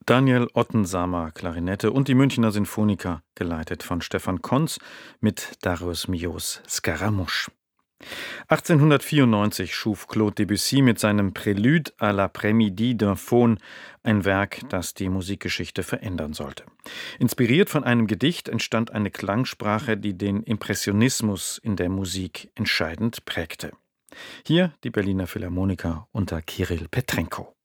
Daniel Ottensamer, Klarinette und die Münchner Sinfoniker, geleitet von Stefan Konz mit Darius Milhaus Scaramouche. 1894 schuf Claude Debussy mit seinem Prélude à l'après-midi d'un faune ein Werk, das die Musikgeschichte verändern sollte. Inspiriert von einem Gedicht entstand eine Klangsprache, die den Impressionismus in der Musik entscheidend prägte. Hier die Berliner Philharmoniker unter Kirill Petrenko.